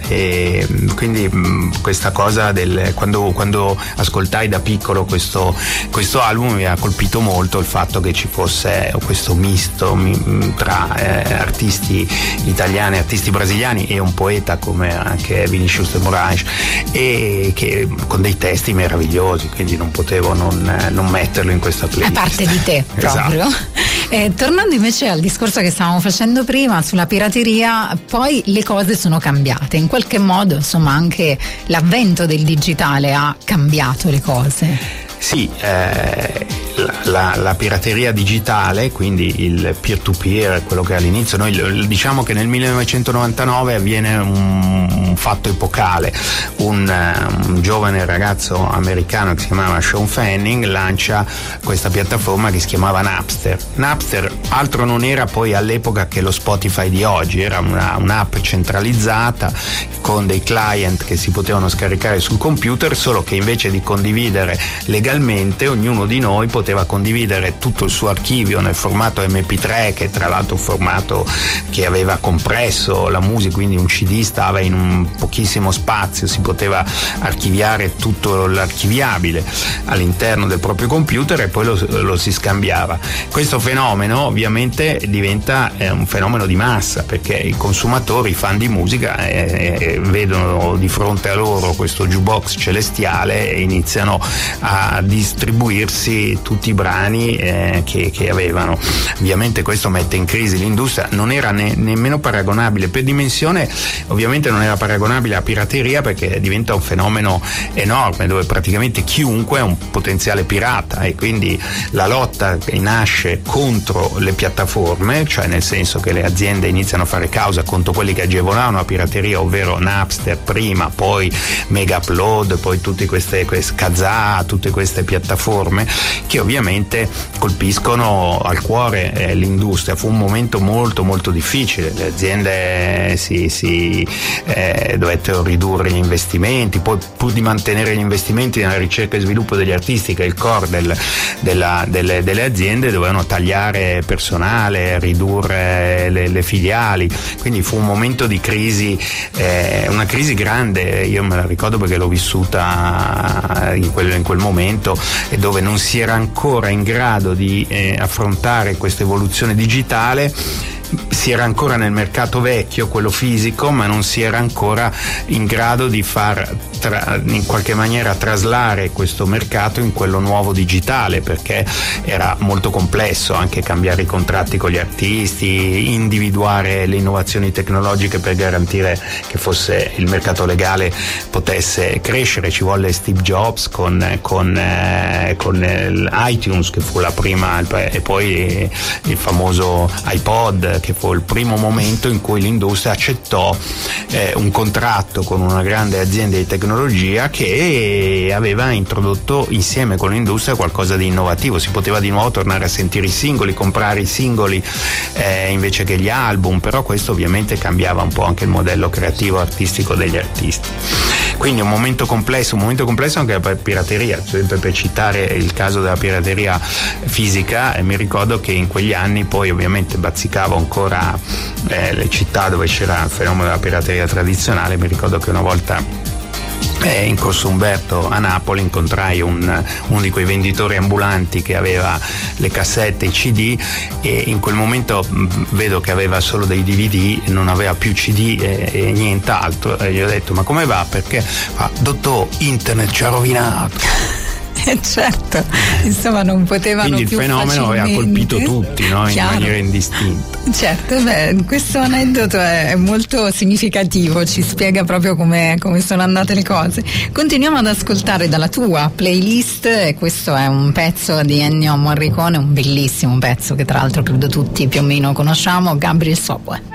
e quindi questa cosa quando ascoltai da piccolo questo album mi ha colpito molto il fatto che ci fosse questo misto tra artisti italiani, artisti brasiliani e un poeta come anche Vinicius de Moraes, e che con dei testi meravigliosi, quindi non potevo non metterlo in questa playlist. A parte di te proprio. Esatto. Tornando invece al discorso che stavamo facendo prima sulla pirateria, poi le cose sono cambiate in qualche modo, insomma anche l'avvento del digitale ha cambiato le cose. Sì, la pirateria digitale, quindi il peer-to-peer, quello che all'inizio noi diciamo che nel 1999 avviene un fatto epocale. Un giovane ragazzo americano che si chiamava Sean Fanning lancia questa piattaforma che si chiamava Napster. Napster altro non era poi all'epoca che lo Spotify di oggi, era un'app centralizzata con dei client che si potevano scaricare sul computer, solo che invece di condividere legalmente ognuno di noi poteva condividere tutto il suo archivio nel formato MP3, che tra l'altro formato che aveva compresso la musica, quindi un CD stava in un pochissimo spazio, si poteva archiviare tutto l'archiviabile all'interno del proprio computer e poi lo si scambiava. Questo fenomeno ovviamente diventa un fenomeno di massa, perché i consumatori, i fan di musica vedono di fronte a loro questo jukebox celestiale e iniziano a distribuirsi tutti i brani che avevano. Ovviamente questo mette in crisi l'industria, non era nemmeno paragonabile per dimensione, ovviamente non era paragonabile a pirateria, perché diventa un fenomeno enorme dove praticamente chiunque è un potenziale pirata, e quindi la lotta nasce contro le piattaforme, cioè nel senso che le aziende iniziano a fare causa contro quelli che agevolavano la pirateria, ovvero Napster prima, poi Megaupload, poi tutte queste Kazaa, tutte queste piattaforme che ovviamente colpiscono al cuore l'industria. Fu un momento molto molto difficile, le aziende dovettero ridurre gli investimenti, poi pur di mantenere gli investimenti nella ricerca e sviluppo degli artisti, che è il core delle aziende, dovevano tagliare personale, ridurre le filiali, quindi fu un momento di crisi, una crisi grande. Io me la ricordo perché l'ho vissuta in quel momento, e dove non si era ancora in grado di affrontare questa evoluzione digitale. Si era ancora nel mercato vecchio, quello fisico, ma non si era ancora in grado di far in qualche maniera traslare questo mercato in quello nuovo digitale, perché era molto complesso anche cambiare i contratti con gli artisti, individuare le innovazioni tecnologiche per garantire che fosse il mercato legale potesse crescere. Ci volle Steve Jobs con iTunes, che fu la prima, e poi il famoso iPod, che fu il primo momento in cui l'industria accettò un contratto con una grande azienda di tecnologia che aveva introdotto insieme con l'industria qualcosa di innovativo. Si poteva di nuovo tornare a sentire i singoli, comprare i singoli invece che gli album, però questo ovviamente cambiava un po' anche il modello creativo artistico degli artisti. Quindi un momento complesso anche per pirateria, sempre per citare il caso della pirateria fisica. Mi ricordo che in quegli anni poi ovviamente bazzicavo ancora le città dove c'era il fenomeno della pirateria tradizionale. Mi ricordo che una volta in Corso Umberto a Napoli incontrai uno di quei venditori ambulanti che aveva le cassette, i CD, e in quel momento vedo che aveva solo dei DVD, non aveva più CD e nient'altro, e gli ho detto: ma come va? Perché dottor, internet ci ha rovinato. Certo, insomma non potevano quindi più il fenomeno aveva colpito tutti, no? In maniera indistinta. Certo, questo aneddoto è molto significativo, ci spiega proprio come sono andate le cose. Continuiamo ad ascoltare dalla tua playlist, e questo è un pezzo di Ennio Morricone, un bellissimo pezzo che tra l'altro credo tutti più o meno conosciamo, Gabriel Subway.